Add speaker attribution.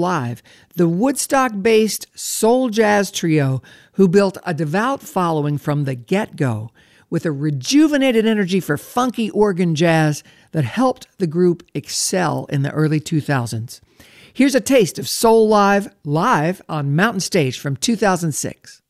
Speaker 1: Live, the Woodstock-based soul jazz trio who built a devout following from the get-go with a rejuvenated energy for funky organ jazz that helped the group excel in the early 2000s. Here's a taste of Soul Live on Mountain Stage from 2006.